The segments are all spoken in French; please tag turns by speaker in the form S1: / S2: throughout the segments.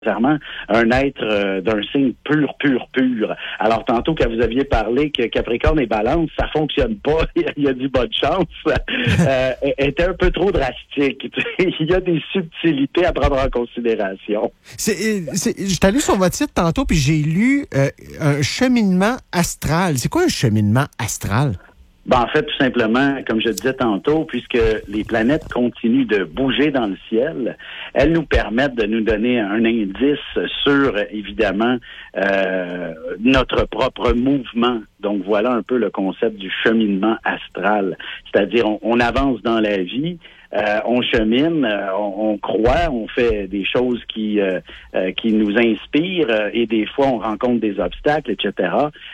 S1: nécessairement un être d'un signe pur. Alors, tantôt, quand vous aviez parlé que Capricorne et Balance, ça fonctionne pas, il y a du bonne chance, était un peu trop drastique. Il y a des subtilités à prendre en considération.
S2: J'étais allé sur votre site tantôt, puis j'ai lu un cheminement astral. C'est quoi un cheminement astral?
S1: En fait, tout simplement, comme je disais tantôt, puisque les planètes continuent de bouger dans le ciel, elles nous permettent de nous donner un indice sur, évidemment, notre propre mouvement. Donc, voilà un peu le concept du cheminement astral. C'est-à-dire, on avance dans la vie, on chemine, on croit, on fait des choses qui nous inspirent et des fois on rencontre des obstacles, etc.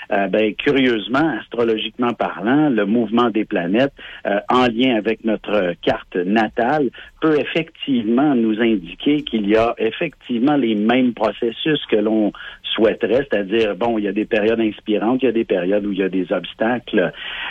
S1: Curieusement, astrologiquement parlant, le mouvement des planètes en lien avec notre carte natale peut effectivement nous indiquer qu'il y a effectivement les mêmes processus que l'on souhaiterait, c'est-à-dire, il y a des périodes inspirantes, il y a des périodes où il y a des obstacles.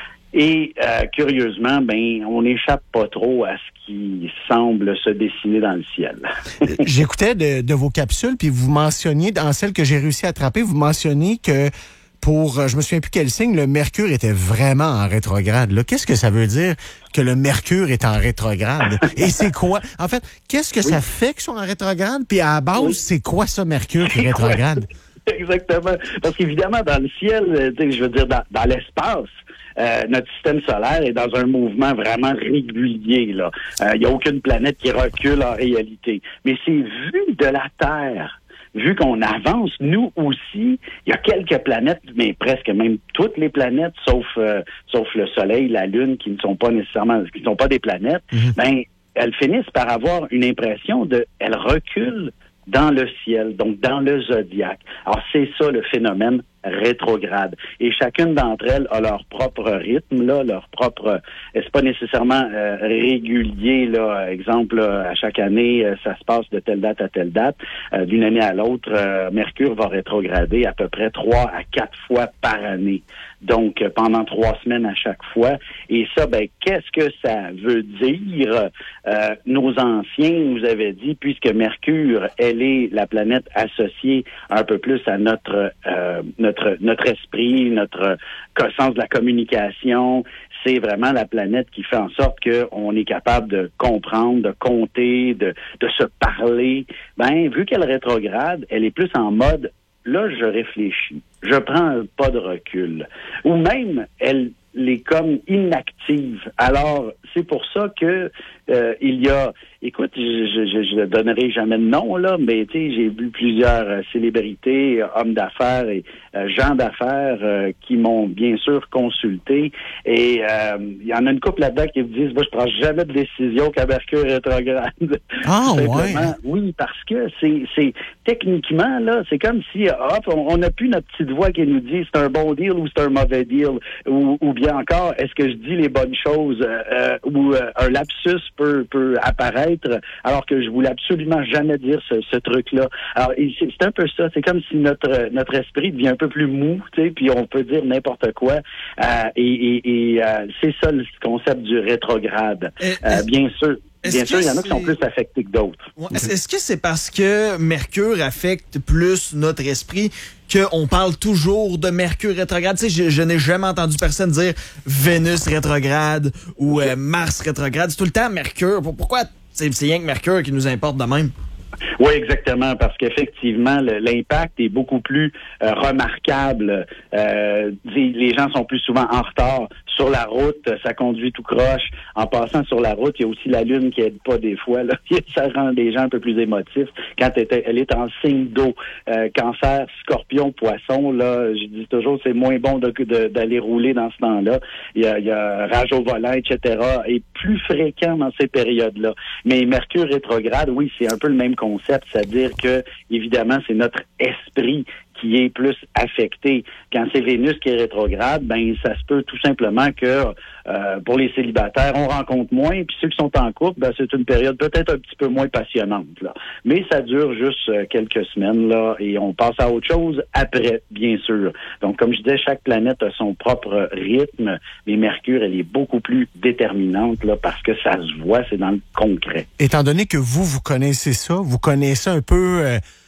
S1: Et curieusement, on n'échappe pas trop à ce qui semble se dessiner dans le ciel.
S2: J'écoutais de vos capsules, puis vous mentionniez, dans celle que j'ai réussi à attraper, vous mentionniez que je me souviens plus quel signe, le Mercure était vraiment en rétrograde. Là, qu'est-ce que ça veut dire que le Mercure est en rétrograde? Et c'est quoi? En fait, qu'est-ce que ça fait qu'ils sont en rétrograde? Puis à la base, c'est quoi ça, Mercure qui est rétrograde?
S1: Exactement. Parce qu'évidemment, dans le ciel, je veux dire, dans l'espace, notre système solaire est dans un mouvement vraiment régulier. Là, il n'y a aucune planète qui recule en réalité. Mais c'est vu de la Terre. Vu qu'on avance, nous aussi, il y a quelques planètes, mais presque même toutes les planètes, sauf le Soleil, la Lune, qui ne sont pas nécessairement, qui ne sont pas des planètes, elles finissent par avoir une impression elles reculent dans le ciel, donc dans le zodiaque. Alors, c'est ça le phénomène rétrograde. Et chacune d'entre elles a leur propre rythme, là, leur propre... c'est pas nécessairement régulier, là. Exemple, à chaque année, ça se passe de telle date à telle date. D'une année à l'autre, Mercure va rétrograder à peu près 3 à 4 fois par année. Donc, pendant 3 semaines à chaque fois. Et ça, qu'est-ce que ça veut dire? Nos anciens nous avaient dit, puisque Mercure, elle est la planète associée un peu plus à notre esprit, notre sens de la communication, c'est vraiment la planète qui fait en sorte qu'on est capable de comprendre, de compter, de se parler. Vu qu'elle rétrograde, elle est plus en mode, là, je réfléchis, je prends un pas de recul. Ou même, elle est comme inactive. Alors, c'est pour ça que il y a... Écoute, je donnerai jamais de nom, là, mais tu sais, j'ai vu plusieurs célébrités, hommes d'affaires et gens d'affaires qui m'ont bien sûr consulté. Et il y en a une couple là-dedans qui me disent, moi, je prends jamais de décision qu'à Mercure rétrograde.
S2: Ah, ouais.
S1: Oui, parce que c'est techniquement, là, c'est comme si, on n'a plus notre petite voix qui nous dit c'est un bon deal ou c'est un mauvais deal. Ou bien encore, est-ce que je dis les bonnes choses ou un lapsus peut apparaître alors que je voulais absolument jamais dire ce truc-là. Alors, c'est un peu ça. C'est comme si notre esprit devient un peu plus mou, tu sais, puis on peut dire n'importe quoi. C'est ça le concept du rétrograde. Bien sûr. Bien sûr, il y en a qui sont plus affectés que d'autres.
S3: Est-ce que c'est parce que Mercure affecte plus notre esprit qu'on parle toujours de Mercure rétrograde? Tu sais, je n'ai jamais entendu personne dire Vénus rétrograde ou Mars rétrograde. C'est tout le temps Mercure. Pourquoi c'est rien que Mercure qui nous importe de même?
S1: Oui, exactement, parce qu'effectivement, l'impact est beaucoup plus remarquable. Les gens sont plus souvent en retard. Sur la route, ça conduit tout croche. En passant sur la route, il y a aussi la Lune qui aide pas des fois. Là. Ça rend les gens un peu plus émotifs. Quand elle est en signe d'eau, Cancer, Scorpion, Poisson, là, je dis toujours, c'est moins bon d'aller rouler dans ce temps-là. Il y a rage au volant, etc. est plus fréquent dans ces périodes-là. Mais Mercure rétrograde, oui, c'est un peu le même concept, c'est-à-dire que, évidemment, c'est notre esprit qui est plus affecté. Quand c'est Vénus qui est rétrograde, ça se peut tout simplement que pour les célibataires, on rencontre moins, puis ceux qui sont en couple, c'est une période peut-être un petit peu moins passionnante, là. Mais ça dure juste quelques semaines, là, et on passe à autre chose après, bien sûr. Donc, comme je disais, chaque planète a son propre rythme, mais Mercure, elle est beaucoup plus déterminante, là, parce que ça se voit, c'est dans le concret.
S2: Étant donné que vous connaissez ça, vous connaissez un peu